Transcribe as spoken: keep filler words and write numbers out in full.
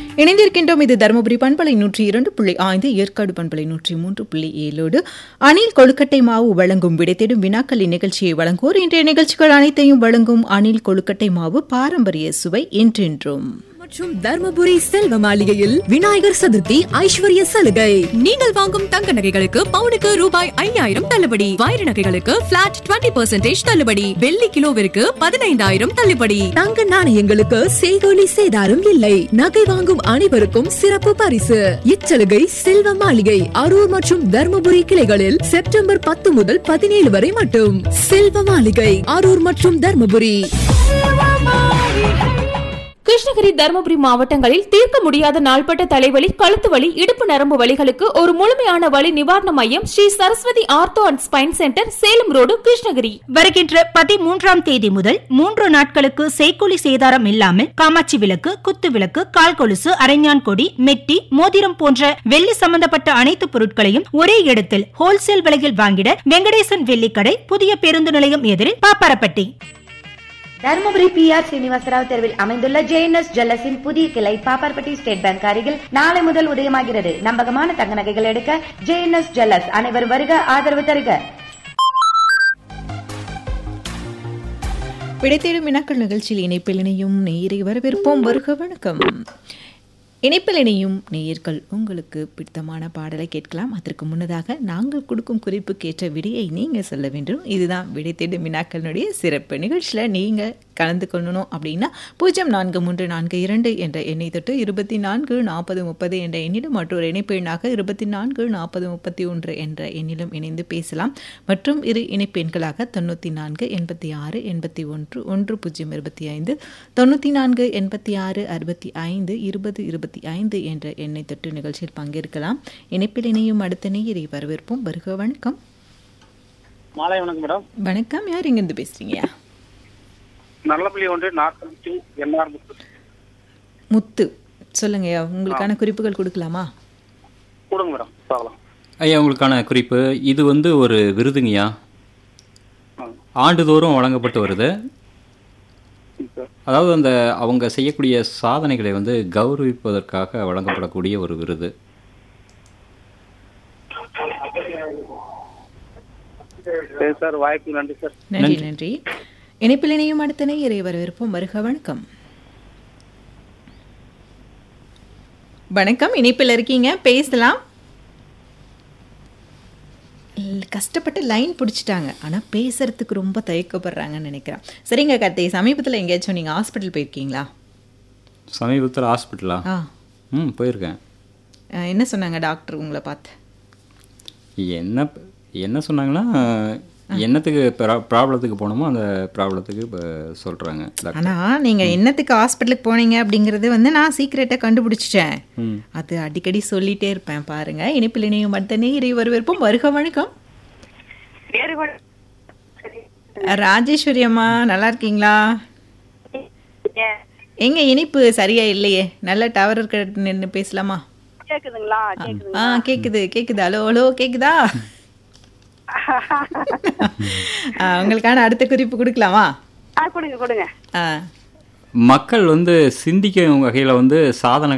இணைந்திருக்கின்றோம். இது தருமபுரி பண்பலை நூற்றி இரண்டு புள்ளி ஐந்து, ஏற்காடு பண்பலை நூற்றி மூன்று புள்ளி ஏழோடு அணில் கொழுக்கட்டை மாவு வழங்கும் விடை தேடும் வினாக்களின் நிகழ்ச்சியை வழங்குவோர். இன்றைய நிகழ்ச்சிகள் அனைத்தையும் வழங்கும் அணில் கொழுக்கட்டை மாவு, பாரம்பரிய சுவை என்றென்றும். மற்றும் தர்மபுரி செல்வ மாளிகையில் விநாயகர் சதுர்த்தி ஐஸ்வர்ய சலுகை. நீங்கள் வாங்கும் தங்க நகைகளுக்கு பவுனுக்கு ரூபாய் ஐயாயிரம் தள்ளுபடி, வைர நகைகளுக்கு பிளாட் இருபது பர்சன்டேஜ் தள்ளுபடி, வெள்ளி கிலோவிற்கு பதினைந்தாயிரம் தள்ளுபடி, தங்க நாணயங்களுக்கு செய்கூலி சேதாரம் இல்லை. நகை வாங்கும் அனைவருக்கும் சிறப்பு பரிசு. இச்சலுகை செல்வ மாளிகை அரூர் மற்றும் தர்மபுரி கிளைகளில் செப்டம்பர் பத்து முதல் பதினேழு வரை மட்டும். செல்வ மாளிகை அரூர் மற்றும் தர்மபுரி. கிருஷ்ணகிரி, தருமபுரி மாவட்டங்களில் தீர்க்க முடியாத நாள்பட்ட தலைவலி, கழுத்து வலி, இடுப்பு நரம்பு வலிகளுக்கு ஒரு முழுமையான வலி நிவாரண மையம் Sri Saraswati ortho and spine centre, Salem road, Krishnagiri. வருகின்ற பதிமூன்றாம் தேதி முதல் மூன்று நாட்களுக்கு செய்கூலி சேதாரம் இல்லாமல் காமாட்சி விளக்கு, குத்து விளக்கு, கால் கொலுசு, அரைஞான் கொடி, மெட்டி, மோதிரம் போன்ற வெள்ளி சம்பந்தப்பட்ட அனைத்து பொருட்களையும் ஒரே இடத்தில் ஹோல்சேல் விலையில் வாங்கிட வெங்கடேசன் வெள்ளிக்கடை, புதிய பேருந்து நிலையம் எதிரில், பாப்பாரப்பட்டி. தருமபுரி பி ஆர் சீனிவாசராவ் தெருவில் அமைந்துள்ள ஜேஎன்எஸ் ஜுவல்லர்ஸின் புதிய கிளை பாப்பாரப்பட்டி ஸ்டேட் பேங்க் அருகில் நாளை முதல் உதயமாகிறது. நம்பகமான தங்க நகைகள் எடுக்க ஜேஎன்எஸ் ஜுவல்லர்ஸ். அனைவரும் வருக, ஆதரவு தருக. விடைத்தேடும் வினாக்கள் நிகழ்ச்சியில் இணைப்பில் இணையும் நேயரை வரவேற்போம். வருக, வணக்கம். இணைப்பில் இணையும் நேயர்கள் உங்களுக்கு பிடித்தமான பாடலை கேட்கலாம். அதற்கு முன்னதாக நாங்கள் கொடுக்கும் குறிப்புக்கேற்ற விடையை நீங்கள் சொல்ல வேண்டும். இதுதான் விடை தேடும் வினாக்களினுடைய சிறப்பு. நிகழ்ச்சியில் நீங்கள் கலந்து கொள்ளணும் அப்படின்னா பூஜ்ஜியம் நான்கு மூன்று நான்கு இரண்டு என்ற எண்ணை தொட்டு இருபத்தி நான்கு நாற்பது முப்பது என்ற எண்ணிலும், மற்றொரு இணைப்பு எண்ணாக இருபத்தி நான்கு நாற்பது முப்பத்தி ஒன்று என்ற எண்ணிலும் இணைந்து பேசலாம். மற்றும் இரு இணைப்பு எண்களாக தொண்ணூற்றி நான்கு எண்பத்தி ஆறு எண்பத்தி ஒன்று ஒன்று பூஜ்ஜியம் இருபத்தி ஐந்து, தொண்ணூற்றி நான்கு எண்பத்தி ஆறு அறுபத்தி ஐந்து இருபது இருபத்தி ஐந்து என்ற எண்ணை தொட்டு நிகழ்ச்சியில் பங்கேற்கலாம். இணைப்பில் இணையும் அடுத்த நேயரை வரவேற்போம். வருக, வணக்கம். மாலை வணக்கம் மேடம். வணக்கம். யார் இங்கிருந்து பேசுறீங்க? நல்லபள்ளி ஒன்று நாற்பத்தி என்ஆர் முத்து. முத்து, சொல்லுங்க. உங்களுக்கான குறிப்புகள் கொடுக்கலாமா? கொடுங்க மேடம், பார்க்கலாம். ஐயா, உங்களுக்கான குறிப்பு இது வந்து ஒரு விருதுங்கய்யா. ஆண்டுதோறும் வழங்கப்பட்டு வருது. அதாவது அந்த அவங்க செய்யக்கூடிய சாதனைகளை வந்து கௌரவிப்பதற்காக வழங்கப்படக்கூடிய ஒரு விருது. சார், வாய்ப்பு நன்றி சார். நன்றி நன்றி. இணைப்பில் இணையும் அடுத்த நேயரை வரவேற்போம். வருக, வணக்கம். வணக்கம், இணைப்பில் இருக்கீங்க, பேசலாம். கஷ்டப்பட்டு லைன் பிடிச்சிட்டாங்க, ஆனால் பேசுறதுக்கு ரொம்ப தயக்கப்படுறாங்கன்னு நினைக்கிறேன். சரிங்க கத்தை, சமீபத்தில் எங்கேயாச்சும் நீங்கள் ஹாஸ்பிட்டல் போயிருக்கீங்களா? சமீபத்தில் ஹாஸ்பிட்டலா? ஆ, ம் போயிருக்கேன். என்ன சொன்னாங்க டாக்டர் உங்களை பார்த்து? என்ன என்ன சொன்னாங்கன்னா, என்னத்துக்கு ப்ராப்ளத்துக்கு போனோமோ அந்த ப்ராப்ளத்துக்கு இப்போ சொல்கிறாங்க. ஆனால் நீங்கள் என்னத்துக்கு ஹாஸ்பிட்டலுக்கு போனீங்க அப்படிங்கிறது வந்து நான் சீக்கிரட்டை கண்டுபிடிச்சிட்டேன். அது அடிக்கடி சொல்லிகிட்டே இருப்பேன். பாருங்கள், இணைப்பில் இணையும் அடுத்த நேயரை வரவேற்போம். வருக, வணக்கம். ராஜேஸ்வரி அம்மா, நல்லா இருக்கீங்களா? எங்க இனிப்பு சரியா இல்லையே, நல்ல டவர் இருக்க நின்று பேசலாமா? கேக்குதுங்களா? ஆ, கேக்குது கேக்குது. ஹலோ ஹலோ, கேக்குதா? உங்களுக்கான அடுத்த குறிப்பு கொடுக்கலாமா? கொடுங்க கொடுங்க. மக்கள் வந்து சிந்திக்கும் வகையில் வந்து சாதனை